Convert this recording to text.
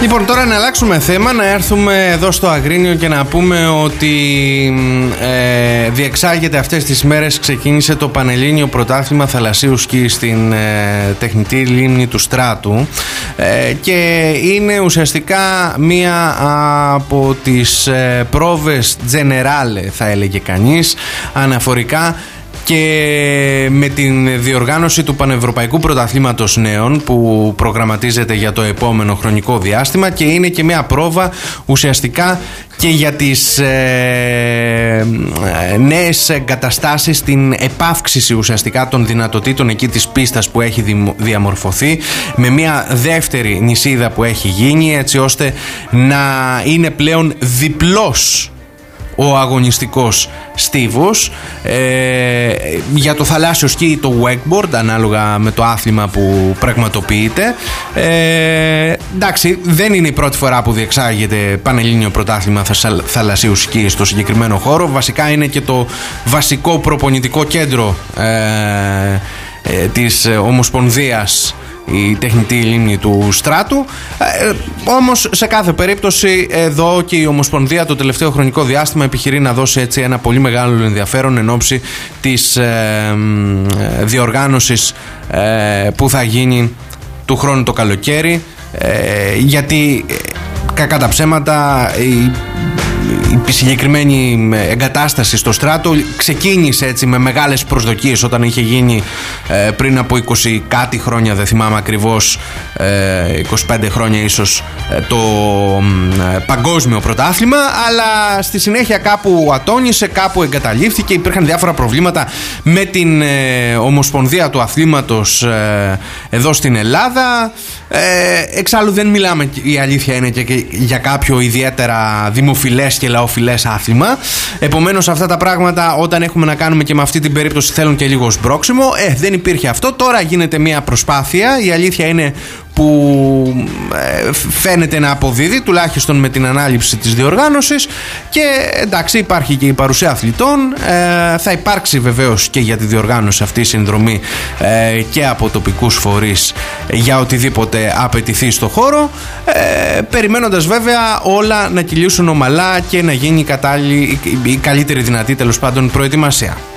Λοιπόν, τώρα να αλλάξουμε θέμα, να έρθουμε εδώ στο Αγρίνιο και να πούμε ότι διεξάγεται αυτές τις μέρες, ξεκίνησε το Πανελλήνιο Πρωτάθλημα Θαλασσίου Σκι στην τεχνητή λίμνη του Στράτου και είναι ουσιαστικά μία από τις πρόβες τζενεράλε, θα έλεγε κανείς, αναφορικά και με την διοργάνωση του Πανευρωπαϊκού Πρωταθλήματος Νέων που προγραμματίζεται για το επόμενο χρονικό διάστημα, και είναι και μια πρόβα ουσιαστικά και για τις νέες εγκαταστάσεις, την επαύξηση ουσιαστικά των δυνατοτήτων εκεί της πίστας που έχει διαμορφωθεί, με μια δεύτερη νησίδα που έχει γίνει, έτσι ώστε να είναι πλέον διπλός ο αγωνιστικός στίβος για το θαλάσσιο σκι ή το wakeboard, ανάλογα με το άθλημα που πραγματοποιείται. Εντάξει, δεν είναι η πρώτη φορά που διεξάγεται Πανελλήνιο Πρωτάθλημα Θαλασσίου Σκι στο συγκεκριμένο χώρο. Βασικά είναι και το βασικό προπονητικό κέντρο της Ομοσπονδίας, η τεχνητή λίμνη του Στράτου. Όμως σε κάθε περίπτωση εδώ και η Ομοσπονδία το τελευταίο χρονικό διάστημα επιχειρεί να δώσει έτσι ένα πολύ μεγάλο ενδιαφέρον εν ώψη της διοργάνωσης που θα γίνει του χρόνου το καλοκαίρι, γιατί κακά τα ψέματα η συγκεκριμένη εγκατάσταση στο Στράτο ξεκίνησε έτσι με μεγάλες προσδοκίες όταν είχε γίνει πριν από 20 κάτι χρόνια, δεν θυμάμαι ακριβώς, 25 χρόνια ίσως, το παγκόσμιο πρωτάθλημα, αλλά στη συνέχεια κάπου ατώνησε, κάπου εγκαταλείφθηκε, υπήρχαν διάφορα προβλήματα με την Ομοσπονδία του Αθλήματος εδώ στην Ελλάδα. Εξάλλου δεν μιλάμε, η αλήθεια είναι, και για κάποιο ιδιαίτερα δημοφιλές και λαοφιλές άθλημα. Επομένως αυτά τα πράγματα, όταν έχουμε να κάνουμε και με αυτή την περίπτωση, θέλουν και λίγο σμπρόξιμο. Δεν υπήρχε αυτό. Τώρα γίνεται μια προσπάθεια, η αλήθεια είναι, που φαίνεται να αποδίδει, τουλάχιστον με την ανάληψη της διοργάνωσης, και εντάξει, υπάρχει και η παρουσία αθλητών. Θα υπάρξει βεβαίως και για τη διοργάνωση αυτή η συνδρομή και από τοπικούς φορείς για οτιδήποτε απαιτηθεί στο χώρο, περιμένοντας βέβαια όλα να κυλήσουν ομαλά και να γίνει η καλύτερη δυνατή, τέλος πάντων, προετοιμασία.